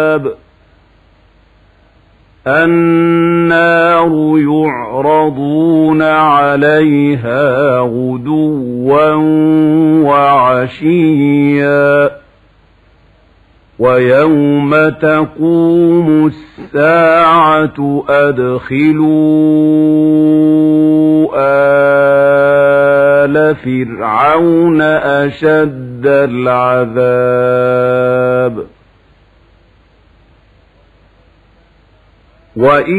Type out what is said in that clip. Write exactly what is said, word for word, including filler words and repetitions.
النار يعرضون عليها غدوا وعشيا ويوم تقوم الساعة أدخلوا آل فرعون أشد العذاب. وإن